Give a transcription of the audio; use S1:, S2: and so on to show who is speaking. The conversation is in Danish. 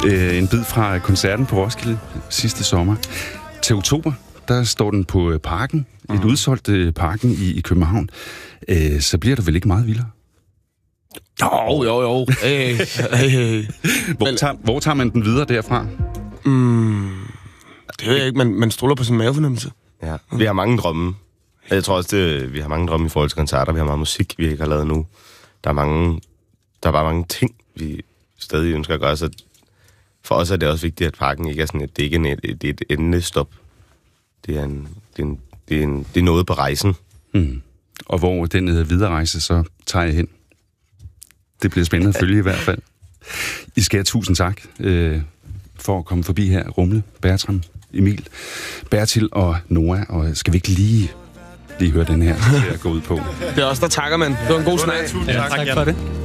S1: En bid fra koncerten på Roskilde sidste sommer. Til oktober, der står den på Parken, et udsolgt Parken i København. Så bliver der vel ikke meget vildere?
S2: Jo.
S1: Hvor tager man den videre derfra?
S2: Det ved jeg ikke, man stoler på sin mavefornemmelse.
S3: Ja, vi har mange drømme. Jeg tror også, vi har mange drømme i forhold til koncerter. Vi har meget musik, vi ikke har lavet nu. Der er bare mange ting, vi stadig ønsker at gøre. Så for os er det også vigtigt, at Parken ikke er sådan det er ikke et endestop. Det er noget på rejsen.
S1: Og hvor den videre rejse, så tager jeg hen. Det bliver spændende at følge i hvert fald. I skal have tusind tak for at komme forbi her. Rumle, Bertram, Emil, Bertil og Noah. Og skal vi ikke lige høre den her, der går ud på?
S2: Det er også der takker man. Det var en god snak.
S4: Tak for det.